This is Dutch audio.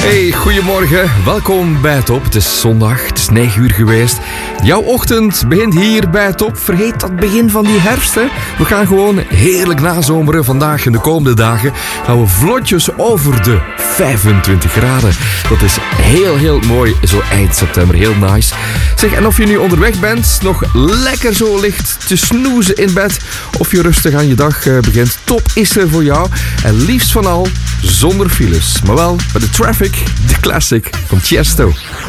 Hey, goedemorgen. Welkom bij Top. Het is zondag, het is 9 uur geweest. Jouw ochtend begint hier bij Top. Vergeet dat begin van die herfst, hè. We gaan gewoon heerlijk nazomeren. Vandaag en de komende dagen gaan we vlotjes over de 25 graden. Dat is heel mooi, zo eind september. Heel nice. Zeg, en of je nu onderweg bent, nog lekker zo ligt te snoezen in bed, of je rustig aan je dag begint, Top is er voor jou. En liefst van al zonder files. Maar wel bij de Traffic, de classic van Tiesto.